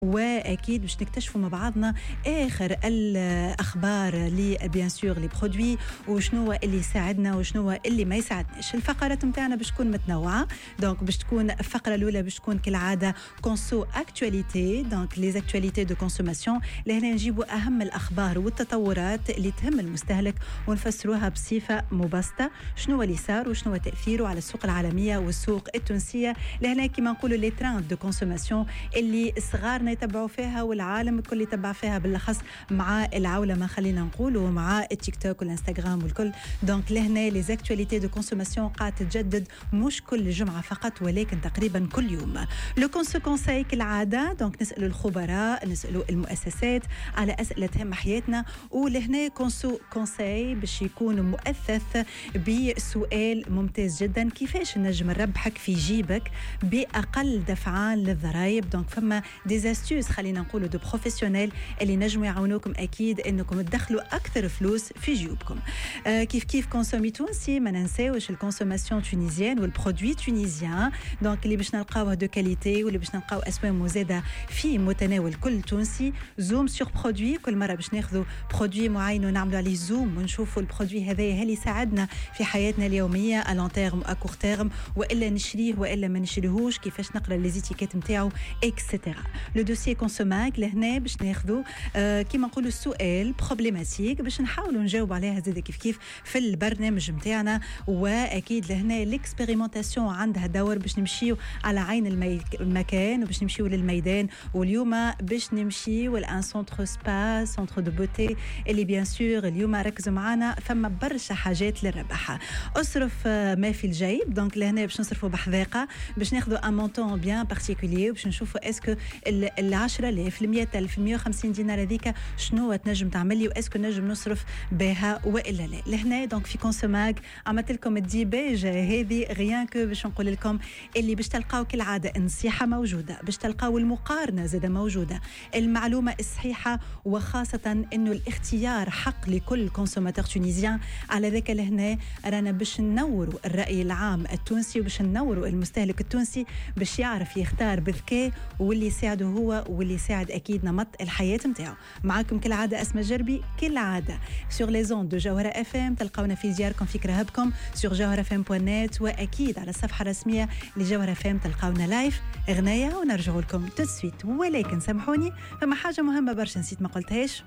واكيد باش نكتشفوا مع بعضنا اخر الاخبار لي بيان سور لي برودوي وشنو اللي يساعدنا وشنو اللي ما يساعدناش. الفقرات نتاعنا باش تكون متنوعه، دونك باش تكون الفقره الاولى باش تكون كالعاده كونسو اكtualité، دونك لي اكtualité دو كونسوماسيون اللي هنا نجيبوا اهم الاخبار والتطورات اللي تهم المستهلك ونفسروها بصفه مبسطه، شنو اللي صار وشنو تاثيره على السوق العالميه والسوق التونسيه، لهنا كيما نقولوا لي تراند دو كونسوماسيون اللي صغارنا يتبعوا فيها والعالم الكل يتبع فيها بالاخص مع العولمه خلينا نقولوا مع التيك توك والانستغرام والكل. دونك لهنا لي زاكتواليتي دو كونسوماسيون قاعده تتجدد مش كل جمعه فقط ولكن تقريبا كل يوم. لو كونساي كالعاده، دونك نسالوا الخبراء نسالوا المؤسسات على اسئله تهم حياتنا، ولهنا كونساي باش يكون مؤثث بسؤال ممتاز جدا: كيفاش نجم نربحك في جيبك باقل دفعان للضرائب؟ دونك فما دي استيوز خلينا نقولوا دو بروفيسيونيل اللي نجموا يعاونوكم اكيد انكم تدخلوا اكثر فلوس في جيوبكم. كيف كونسومي تونسي، ما ننساوش الكونسوماسيون تونيزيان والبرودوي تونيزيان، دونك اللي باش نلقاوه دو كاليتي واللي باش نلقاو اسواق مزاده في متناول كل تونسي. زوم سور برودوي، كل مره باش ناخذوا برودوي معين ونعملوا عليه زوم ونشوفوا البرودوي هذا هل يساعدنا في حياتنا اليوميه ا لون تيرم ا كور تيرم، والا نشريه والا ما نشريهوش، كيفاش نقرا لي زيتيكيت نتاعو اكسيتيرا. لو دوسيي كونسوماك لهنا باش ناخذوا كيما نقولوا السؤال بروبليماتيك باش نحاولوا نجاوب عليها زاد كيف في البرنامج نتاعنا. واكيد لهنا ليكسبيريمونطاسيون عندها دور باش نمشيو على عين المكان وباش نمشيو للميدان. واليوم باش نمشيو لان سونتر سبا سونتر دو بوتي اللي بيان سور اليوم ركزوا معنا فما برشا حاجات للربح. اصرف ما في الجيب، دونك لهنا باش نصرفوا بحذاقه باش ناخذوا ان مونطون بيان بارتيكولير باش نشوفوا اسكو ال 10,000 ال 100,000 150 دينار هذيك شنو تنجم تعمل لي واسكو نجم نصرف بها والا لا. لهنا دونك في كونسوماك عملت لكم الديباج هذه غيان كو باش نقول لكم اللي باش تلقاو كالعاده النصيحه موجوده، باش تلقاو المقارنه زاده موجوده، المعلومه الصحيحه، وخاصه انه الاختيار حق لكل كونسوماتور تونيزيان. على ذاك لهنا رانا باش ننوروا الراي العام التونسي وباش ننوروا المستهلك التونسي باش يعرف يختار بذكاء واللي يساعده هو واللي يساعد اكيد نمط الحياه نتاعو. معاكم كالعاده اسماء جربي كالعاده سور لي زون دو جوهره اف ام، تلقاونا في دياركم في كرهبكم سور جوهره.net، واكيد على الصفحه الرسميه لجوهره اف ام تلقاونا لايف اغنيه ونرجعوا لكم تو سويت. ولكن سامحوني فما حاجه مهمه برشا نسيت ما قلتهاش: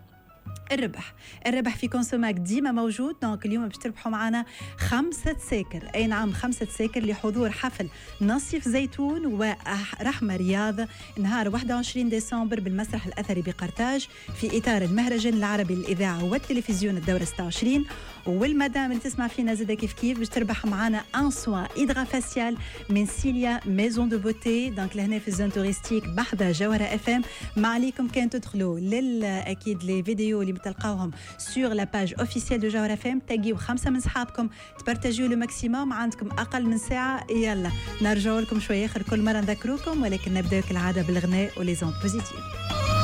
الربح في كونسوماك ديما موجود. دونك اليوم باش تربحوا معنا 5 ساكر، اي نعم 5 ساكر لحضور حفل نصيف زيتون ورحمة رياض نهار 21 ديسمبر بالمسرح الأثري بقرطاج في إطار المهرجان العربي للإذاعة والتلفزيون الدورة 26. والمدام اللي تسمع فينا زاده كيف باش تربح معنا ان سوا إدغا فاسيال من سيليا ميزون دو بوتي، دونك لهنا في الزون توريستيك بحذا جوهرة اف ام. ما عليكم كان تدخلوا اكيد لي فيديو اللي بتلقاوهم سور لا باج اوفيسيال دو جوهرة اف ام، تلاقيو 5 من صحابكم تبارتاجيو لو ماكسيموم، عندكم اقل من ساعه. يلا نرجعوا لكم شويه اخر كل مره نذكروكم، ولكن نبداو كالعاده بالغناء ولي زون بوزيتيف.